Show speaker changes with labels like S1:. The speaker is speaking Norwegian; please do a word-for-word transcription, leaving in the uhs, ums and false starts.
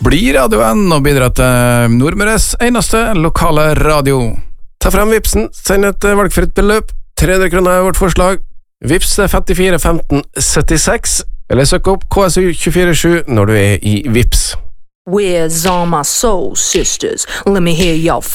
S1: Bli radioen og bidra til Nordmøres eneste lokale radio.
S2: Ta frem Vipsen, send et valgfritt beløp. tre hundre kroner er vårt forslag. Vips femtifire femten syttiseks, eller søk opp K S U to fire sju når du er i Vips.
S3: Where's all my soul sisters? Let me hear y'all